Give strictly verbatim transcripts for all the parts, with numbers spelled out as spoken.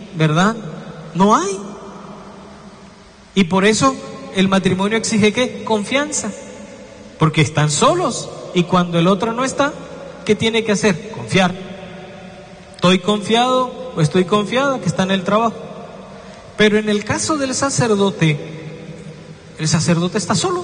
¿verdad? No hay. Y por eso el matrimonio exige ¿qué? Confianza, porque están solos y cuando el otro no está, ¿qué tiene que hacer? Confiar. Estoy confiado o estoy confiada que está en el trabajo. Pero en el caso del sacerdote, el sacerdote está solo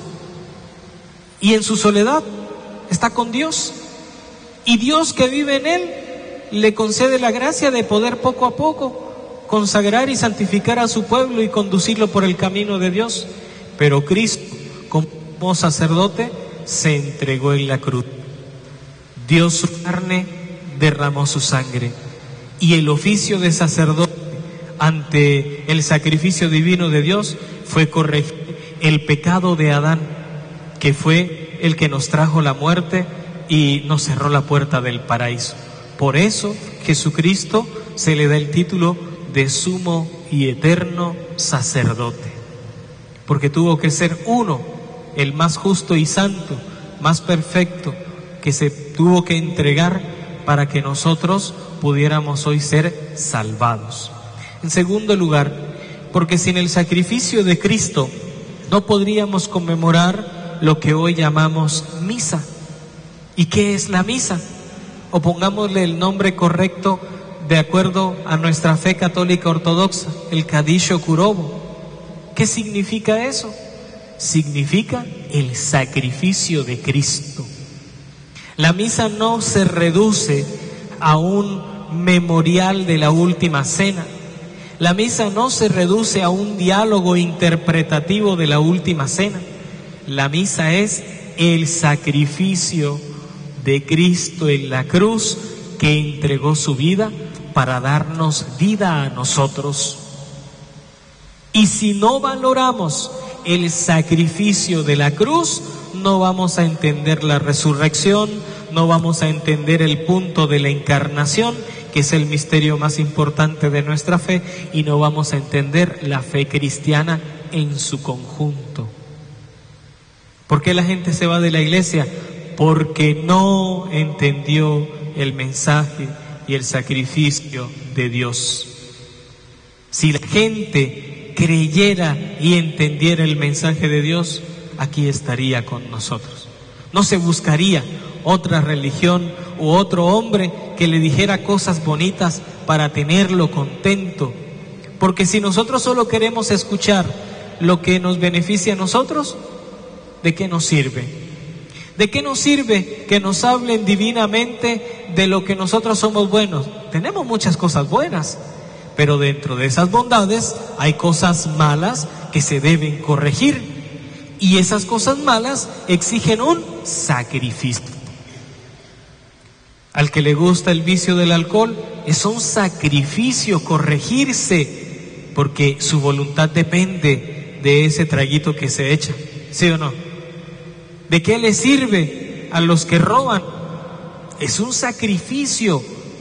y en su soledad está con Dios, y Dios que vive en él le concede la gracia de poder poco a poco consagrar y santificar a su pueblo y conducirlo por el camino de Dios. Pero Cristo, como sacerdote, se entregó en la cruz, dio su carne, derramó su sangre, y el oficio de sacerdote ante el sacrificio divino de Dios fue corregir el pecado de Adán, que fue el que nos trajo la muerte y nos cerró la puerta del paraíso. Por eso Jesucristo se le da el título de sumo y eterno sacerdote, porque tuvo que ser uno, el más justo y santo, más perfecto, que se tuvo que entregar para que nosotros pudiéramos hoy ser salvados. En segundo lugar, porque sin el sacrificio de Cristo no podríamos conmemorar lo que hoy llamamos misa. ¿Y qué es la misa? O pongámosle el nombre correcto de acuerdo a nuestra fe católica ortodoxa, el Kadisho Kurobo. ¿Qué significa eso? Significa el sacrificio de Cristo. La misa no se reduce a un memorial de la última cena. La misa no se reduce a un diálogo interpretativo de la última cena. La misa es el sacrificio de Cristo en la cruz, que entregó su vida para darnos vida a nosotros. Y si no valoramos el sacrificio de la cruz, no vamos a entender la resurrección, no vamos a entender el punto de la encarnación, que es el misterio más importante de nuestra fe, y no vamos a entender la fe cristiana en su conjunto. ¿Por qué la gente se va de la iglesia? Porque no entendió el mensaje y el sacrificio de Dios. Si la gente creyera y entendiera el mensaje de Dios, aquí estaría con nosotros. No se buscaría otra religión u otro hombre que le dijera cosas bonitas para tenerlo contento. Porque si nosotros solo queremos escuchar lo que nos beneficia a nosotros, ¿de qué nos sirve? ¿De qué nos sirve que nos hablen divinamente de lo que nosotros somos buenos? Tenemos muchas cosas buenas, pero dentro de esas bondades hay cosas malas que se deben corregir, y esas cosas malas exigen un sacrificio. Al que le gusta el vicio del alcohol, es un sacrificio corregirse, porque su voluntad depende de ese traguito que se echa, ¿sí o no? ¿De qué le sirve a los que roban? Es un sacrificio,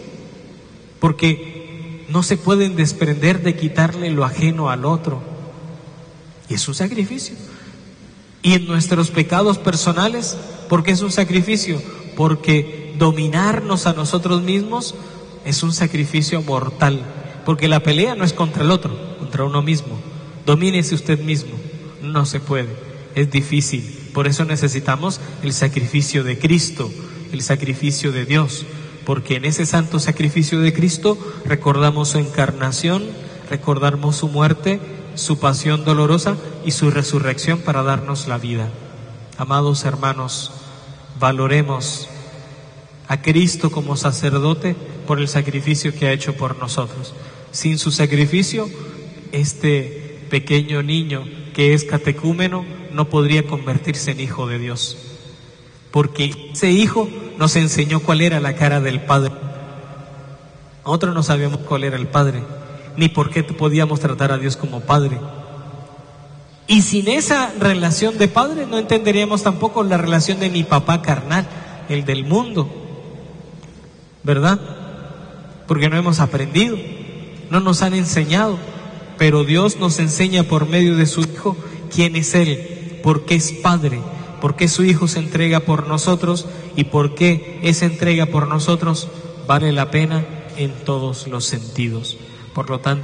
porque no se pueden desprender de quitarle lo ajeno al otro, y es un sacrificio. Y en nuestros pecados personales, ¿por qué es un sacrificio? Porque dominarnos a nosotros mismos es un sacrificio mortal, porque la pelea no es contra el otro, contra uno mismo. Domínese usted mismo, no se puede, es difícil. Por eso necesitamos el sacrificio de Cristo, el sacrificio de Dios, porque en ese santo sacrificio de Cristo recordamos su encarnación, recordamos su muerte, su pasión dolorosa y su resurrección para darnos la vida. Amados hermanos, valoremos a Cristo como sacerdote por el sacrificio que ha hecho por nosotros. Sin su sacrificio, este pequeño niño que es catecúmeno no podría convertirse en hijo de Dios, porque ese hijo nos enseñó cuál era la cara del Padre. Nosotros no sabíamos cuál era el Padre, ni por qué podíamos tratar a Dios como Padre. Y sin esa relación de Padre no entenderíamos tampoco la relación de mi papá carnal, el del mundo, ¿verdad? Porque no hemos aprendido, no nos han enseñado, pero Dios nos enseña por medio de su Hijo quién es Él, por qué es Padre, por qué su Hijo se entrega por nosotros y por qué esa entrega por nosotros vale la pena en todos los sentidos. Por lo tanto,